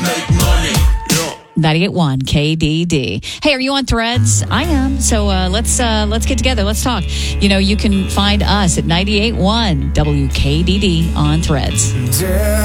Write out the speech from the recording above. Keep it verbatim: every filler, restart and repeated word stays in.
make money. Yeah. ninety-eight point one K D D. Hey, are you on Threads? I am. So uh, let's uh, let's get together. Let's talk. You know, you can find us at ninety-eight point one W K D D on Threads.